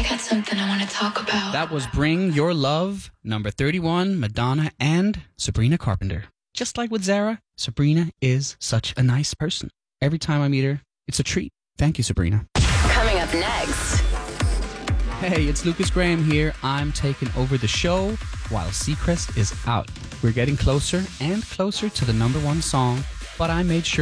got something I want to talk about. That was Bring Your Love, number 31, Madonna and Sabrina Carpenter. Just like with Zara, Sabrina is such a nice person. Every time I meet her, it's a treat. Thank you, Sabrina. Coming up next. Hey, it's Lucas Graham here. I'm taking over the show while Seacrest is out. We're getting closer and closer to the number one song, but I made sure